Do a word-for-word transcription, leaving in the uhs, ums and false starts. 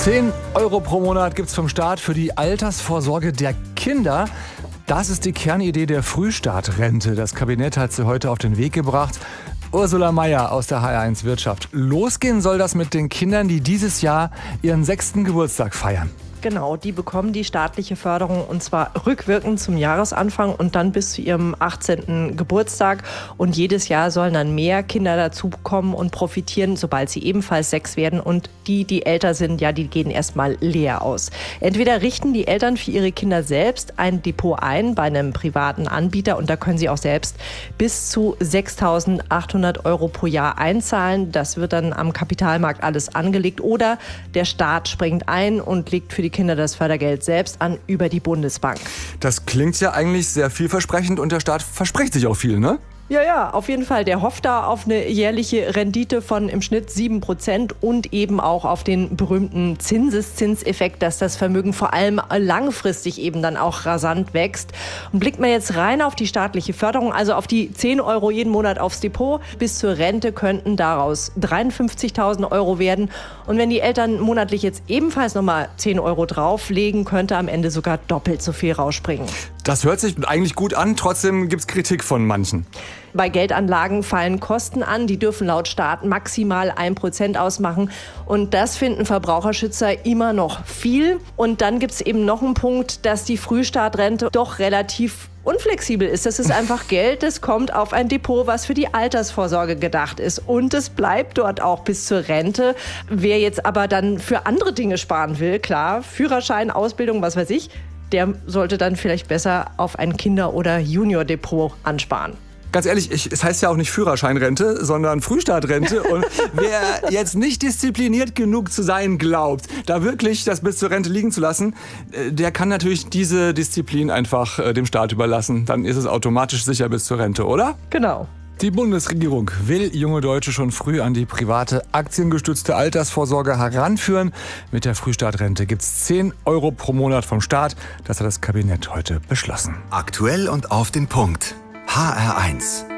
zehn Euro pro Monat gibt es vom Staat für die Altersvorsorge der Kinder. Das ist die Kernidee der Frühstartrente. Das Kabinett hat sie heute auf den Weg gebracht. Ursula Meier aus der H R eins Wirtschaft. Losgehen soll das mit den Kindern, die dieses Jahr ihren sechsten Geburtstag feiern. Genau, die bekommen die staatliche Förderung und zwar rückwirkend zum Jahresanfang und dann bis zu ihrem achtzehnten Geburtstag. Und jedes Jahr sollen dann mehr Kinder dazukommen und profitieren, sobald sie ebenfalls sechs werden. Und die, die älter sind, ja, die gehen erstmal leer aus. Entweder richten die Eltern für ihre Kinder selbst ein Depot ein bei einem privaten Anbieter und da können sie auch selbst bis zu sechstausendachthundert Euro pro Jahr einzahlen. Das wird dann am Kapitalmarkt alles angelegt. Oder der Staat springt ein und legt für die Kinder das Fördergeld selbst an über die Bundesbank. Das klingt ja eigentlich sehr vielversprechend und der Staat verspricht sich auch viel, ne? Ja, ja, auf jeden Fall. Der hofft da auf eine jährliche Rendite von im Schnitt sieben Prozent und eben auch auf den berühmten Zinseszinseffekt, dass das Vermögen vor allem langfristig eben dann auch rasant wächst. Und blickt man jetzt rein auf die staatliche Förderung, also auf die zehn Euro jeden Monat aufs Depot, bis zur Rente könnten daraus dreiundfünfzigtausend Euro werden. Und wenn die Eltern monatlich jetzt ebenfalls nochmal zehn Euro drauflegen, könnte am Ende sogar doppelt so viel rausspringen. Das hört sich eigentlich gut an, trotzdem gibt es Kritik von manchen. Bei Geldanlagen fallen Kosten an, die dürfen laut Staat maximal ein Prozent ausmachen. Und das finden Verbraucherschützer immer noch viel. Und dann gibt es eben noch einen Punkt, dass die Frühstartrente doch relativ unflexibel ist. Das ist einfach Geld, das kommt auf ein Depot, was für die Altersvorsorge gedacht ist. Und es bleibt dort auch bis zur Rente. Wer jetzt aber dann für andere Dinge sparen will, klar, Führerschein, Ausbildung, was weiß ich, der sollte dann vielleicht besser auf ein Kinder- oder Junior-Depot ansparen. Ganz ehrlich, ich, es heißt ja auch nicht Führerscheinrente, sondern Frühstartrente. Und wer jetzt nicht diszipliniert genug zu sein glaubt, da wirklich das bis zur Rente liegen zu lassen, der kann natürlich diese Disziplin einfach äh, dem Staat überlassen. Dann ist es automatisch sicher bis zur Rente, oder? Genau. Die Bundesregierung will junge Deutsche schon früh an die private aktiengestützte Altersvorsorge heranführen. Mit der Frühstartrente gibt es zehn Euro pro Monat vom Staat. Das hat das Kabinett heute beschlossen. Aktuell und auf den Punkt. H R eins.